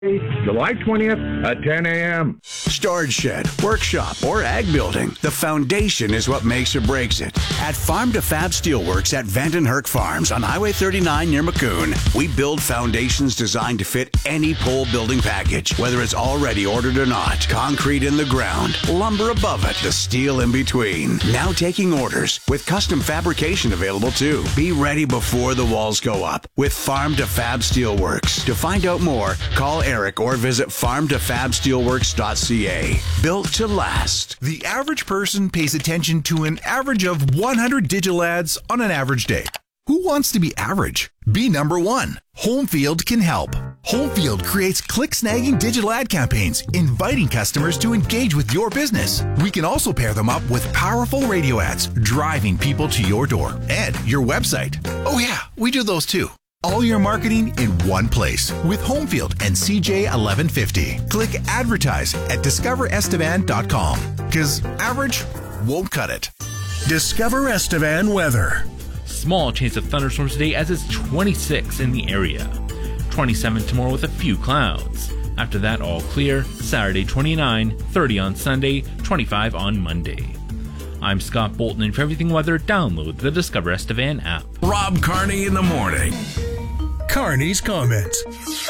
July 20th at 10 a.m. Storage shed, workshop, or ag building. The foundation is what makes or breaks it. At Farm to Fab Steelworks at Vandenherk Farms on Highway 39 near Maccoon, we build foundations designed to fit any pole building package, whether it's already ordered or not. Concrete in the ground, lumber above it, the steel in between. Now taking orders with custom fabrication available too. Be ready before the walls go up with Farm to Fab Steelworks. To find out more, call Eric or visit farmtofabsteelworks.ca. Built to last. The average person pays attention to an average of 100 digital ads on an average day. Who wants to be average? Be number one. Homefield can help. Homefield creates click-snagging digital ad campaigns, inviting customers to engage with your business. We can also pair them up with powerful radio ads, driving people to your door and your website. Oh yeah, we do those too. All your marketing in one place with Homefield and CJ 1150. Click advertise at discoverestevan.com because average won't cut it. Discover Estevan weather. Small chance of thunderstorms today as it's 26 in the area. 27 tomorrow with a few clouds. After that, all clear. Saturday 29, 30 on Sunday, 25 on Monday. I'm Scott Bolton, and for everything weather, download the Discover Estevan app. Rob Carney in the morning. Carney's comments.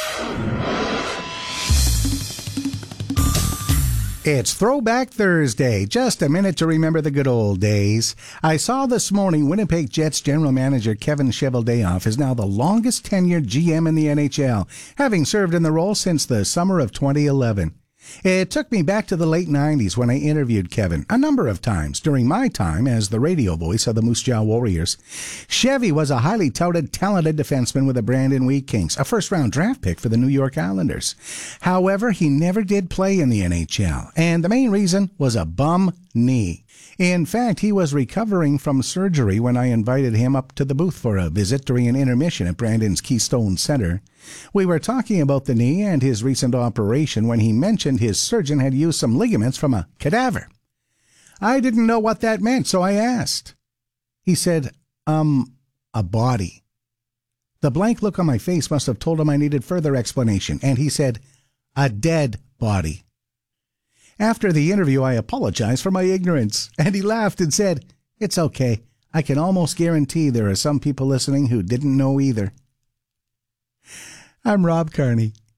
It's Throwback Thursday. Just a minute to remember the good old days. I saw this morning Winnipeg Jets general manager Kevin Cheveldayoff is now the longest tenured GM in the NHL, having served in the role since the summer of 2011. It took me back to the late 90s when I interviewed Kevin a number of times during my time as the radio voice of the Moose Jaw Warriors. Chevy was a highly touted, talented defenseman with the Brandon Wheat Kings, a first-round draft pick for the New York Islanders. However, he never did play in the NHL, and the main reason was a bum knee. In fact, he was recovering from surgery when I invited him up to the booth for a visit during an intermission at Brandon's Keystone Center. We were talking about the knee and his recent operation when he mentioned his surgeon had used some ligaments from a cadaver. I didn't know what that meant, so I asked. He said, a body. The blank look on my face must have told him I needed further explanation, and he said, a dead body. After the interview, I apologized for my ignorance, and he laughed and said, it's okay. I can almost guarantee there are some people listening who didn't know either. I'm Rob Carney.